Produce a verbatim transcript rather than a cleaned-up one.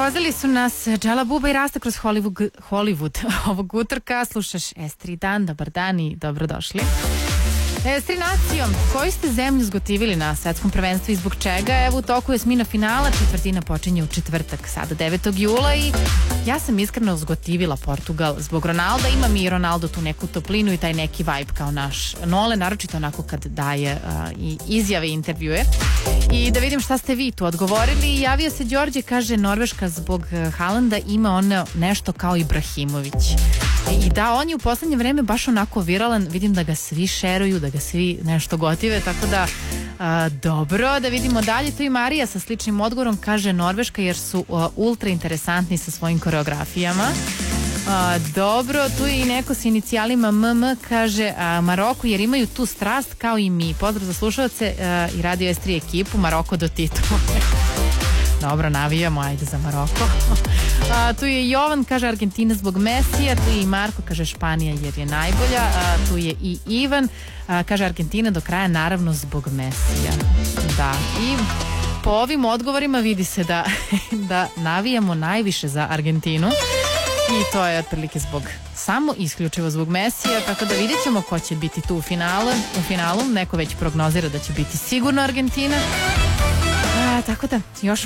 Vozili su nas Džela Buba i Rasta kroz Hollywood, Hollywood ovog utorka. Slušaš S tri dan, dobar dan i dobrodošli. S tri nacijom, koju ste zemlju zgotivili na svetskom prvenstvu i zbog čega? Evo u toku je osmina finala, četvrtina počinje u četvrtak, sada devetog jula i ja sam iskreno zgotivila Portugal zbog Ronalda. Imam i Ronaldo tu neku toplinu i taj neki vibe kao naš Nole, naročito onako kad daje uh, i izjave i intervjue. I da vidim šta ste vi tu odgovorili. Javio se Đorđe, kaže Norveška zbog Haalanda ima ono nešto kao Ibrahimović. I da, on je u poslednje vreme baš onako viralan, vidim da ga svi šeruju, da ga svi nešto gotive, tako da a, dobro, da vidimo dalje. Tu i Marija sa sličnim odgovorom kaže Norveška jer su a, ultra interesantni sa svojim koreografijama. A, dobro, tu je i neko s inicijalima M M, kaže a, Maroko jer imaju tu strast kao i mi. Pozdrav za slušalce a, i Radio S tri ekipu, Maroko do titula. Dobro, navijamo, ajde za Maroko. A, tu je Jovan, kaže Argentina zbog Mesija, tu je i Marko, kaže Španija jer je najbolja, a, tu je i Ivan, a, kaže Argentina do kraja naravno zbog Mesija. Da, i po ovim odgovorima vidi se da, da navijamo najviše za Argentinu i to je otprilike zbog, samo isključivo zbog Mesija, tako da vidjet ćemo ko će biti tu u finalu, u finalu, neko već prognozira da će biti sigurno Argentina. A, tako da, još